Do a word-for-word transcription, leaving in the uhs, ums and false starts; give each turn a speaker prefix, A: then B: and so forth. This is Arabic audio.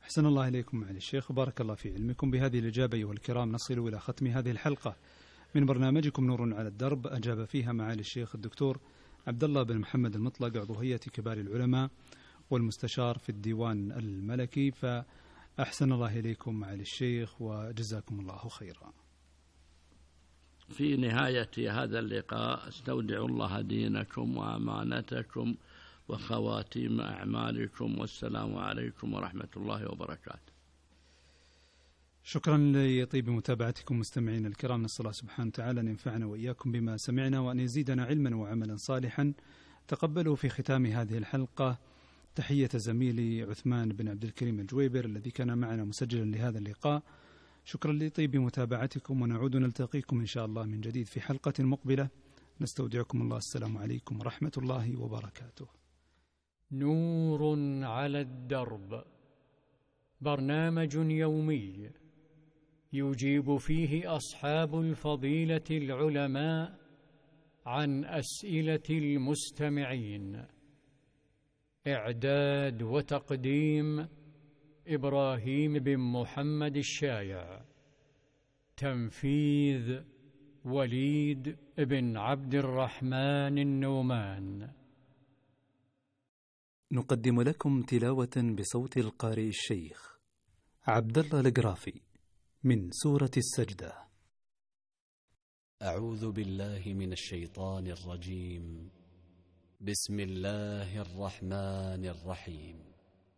A: أحسن الله إليكم معالي الشيخ، بارك الله في علمكم. بهذه الإجابة أيها الكرام نصل إلى ختم هذه الحلقة من برنامجكم نور على الدرب، أجاب فيها معالي الشيخ الدكتور عبد الله بن محمد المطلق، عضو هيئة كبار العلماء والمستشار في الديوان الملكي. فأحسن الله إليكم معالي الشيخ وجزاكم الله خيرا.
B: في نهاية هذا اللقاء استودع الله دينكم وأمانتكم وخواتيم أعمالكم، والسلام عليكم ورحمة الله وبركاته.
A: شكرا لطيب متابعتكم مستمعين الكرام، نسأل الله سبحانه وتعالى أن ينفعنا وإياكم بما سمعنا وأن يزيدنا علما وعملا صالحا. تقبلوا في ختام هذه الحلقة تحية زميلي عثمان بن عبد الكريم الجويبر الذي كان معنا مسجلا لهذا اللقاء. شكرا لطيب متابعتكم، ونعود نلتقيكم إن شاء الله من جديد في حلقة مقبلة. نستودعكم الله، السلام عليكم ورحمة الله وبركاته.
C: نور على الدرب، برنامج يومي يجيب فيه أصحاب الفضيلة العلماء عن أسئلة المستمعين. إعداد وتقديم إبراهيم بن محمد الشايع. تنفيذ وليد بن عبد الرحمن النومان.
A: نقدم لكم تلاوة بصوت القارئ الشيخ عبد الله القرافي من سورة السجدة.
D: أعوذ بالله من الشيطان الرجيم. بسم الله الرحمن الرحيم.